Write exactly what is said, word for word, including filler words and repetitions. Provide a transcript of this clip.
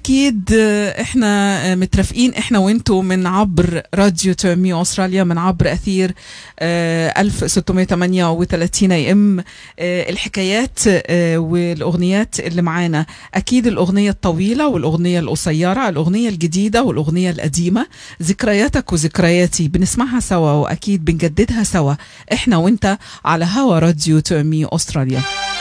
أكيد إحنا مترافقين إحنا وإنتو من عبر راديو تومي أستراليا، من عبر أثير ألف وستمية وثمانية وثلاثين اي ام. الحكايات والأغنيات اللي معانا، أكيد الأغنية الطويلة والأغنية القصيرة، الأغنية الجديدة والأغنية القديمة، ذكرياتك وذكرياتي بنسمعها سوا وأكيد بنجددها سوا إحنا وإنت على هوا راديو تومي أستراليا.